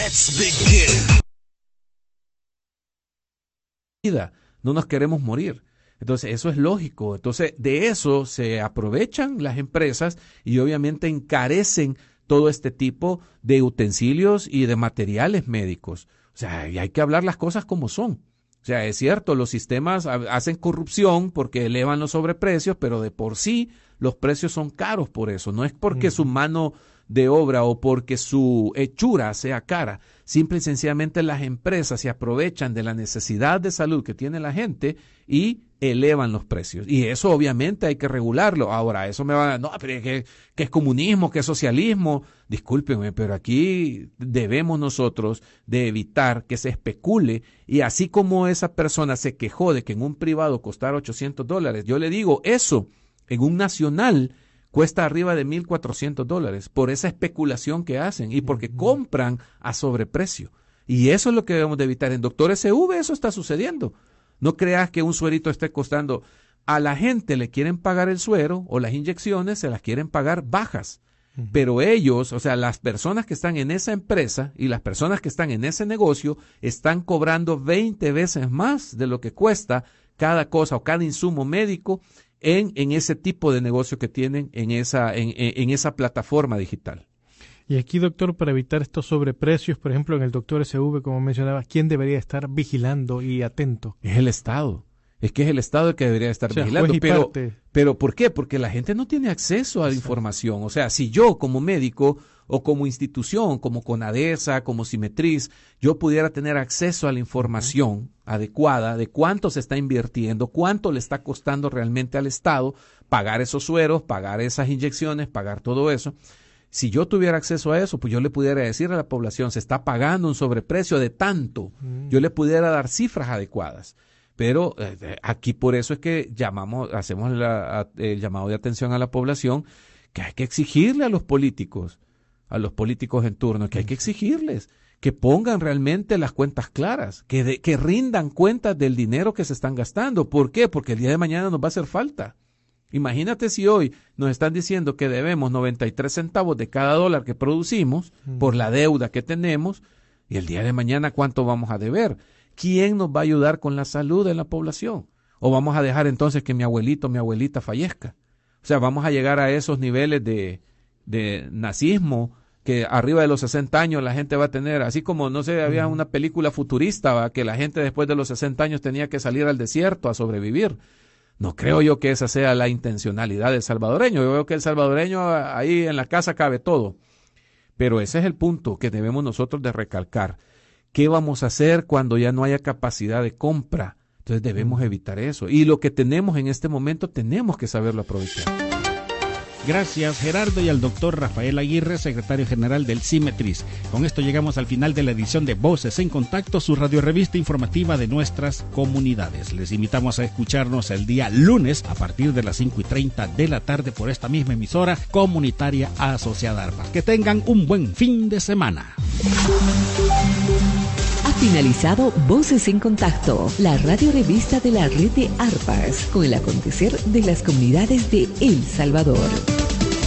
Let's begin. No nos queremos morir. Entonces, eso es lógico. Entonces, de eso se aprovechan las empresas y obviamente encarecen todo este tipo de utensilios y de materiales médicos. O sea, y hay que hablar las cosas como son. O sea, es cierto, los sistemas hacen corrupción porque elevan los sobreprecios, pero de por sí los precios son caros por eso. No es porque su mano de obra o porque su hechura sea cara. Simple y sencillamente las empresas se aprovechan de la necesidad de salud que tiene la gente y elevan los precios. Y eso obviamente hay que regularlo. Ahora, eso me va a... No, pero ¿qué es comunismo? ¿Qué es socialismo? Discúlpenme, pero aquí debemos nosotros de evitar que se especule. Y así como esa persona se quejó de que en un privado costara $800, yo le digo, eso en un nacional cuesta arriba de $1,400 por esa especulación que hacen y porque compran a sobreprecio. Y eso es lo que debemos de evitar. En Doctor SV eso está sucediendo. No creas que un suerito esté costando. A la gente le quieren pagar el suero o las inyecciones se las quieren pagar bajas. Pero ellos, o sea, las personas que están en esa empresa y las personas que están en ese negocio están cobrando 20 veces más de lo que cuesta cada cosa o cada insumo médico en ese tipo de negocio que tienen en esa plataforma digital. Y aquí, doctor, para evitar estos sobreprecios, por ejemplo, en el Doctor SV, como mencionaba, ¿quién debería estar vigilando y atento? Es el Estado. Es que es el Estado el que debería estar vigilando. Pero ¿por qué? Porque la gente no tiene acceso a la información. O sea, si yo como médico o como institución, como CONADESA, como Simetriz, yo pudiera tener acceso a la información adecuada de cuánto se está invirtiendo, cuánto le está costando realmente al Estado pagar esos sueros, pagar esas inyecciones, pagar todo eso. Si yo tuviera acceso a eso, pues yo le pudiera decir a la población, se está pagando un sobreprecio de tanto. Yo le pudiera dar cifras adecuadas. Pero aquí por eso es que hacemos el llamado de atención a la población, que hay que exigirle a los políticos en turno, que hay que exigirles que pongan realmente las cuentas claras, que rindan cuentas del dinero que se están gastando. ¿Por qué? Porque el día de mañana nos va a hacer falta. Imagínate si hoy nos están diciendo que debemos 93 centavos de cada dólar que producimos por la deuda que tenemos, y el día de mañana ¿cuánto vamos a deber? ¿Quién nos va a ayudar con la salud de la población? ¿O vamos a dejar entonces que mi abuelito, mi abuelita fallezca? O sea, vamos a llegar a esos niveles de nazismo que arriba de los 60 años la gente va a tener, así como, no sé, había una película futurista, ¿va? Que la gente después de los 60 años tenía que salir al desierto a sobrevivir. No creo yo que esa sea la intencionalidad del salvadoreño. Yo veo que el salvadoreño ahí en la casa cabe todo. Pero ese es el punto que debemos nosotros de recalcar. ¿Qué vamos a hacer cuando ya no haya capacidad de compra? Entonces debemos evitar eso. Y lo que tenemos en este momento tenemos que saberlo aprovechar. Gracias, Gerardo, y al doctor Rafael Aguirre, secretario general del Simetriz. Con esto llegamos al final de la edición de Voces en Contacto, su radiorevista informativa de nuestras comunidades. Les invitamos a escucharnos el día lunes a partir de las 5:30 de la tarde por esta misma emisora comunitaria asociada a ARPAS. Que tengan un buen fin de semana. Ha finalizado Voces en Contacto, la radiorevista de la red de ARPAS, con el acontecer de las comunidades de El Salvador.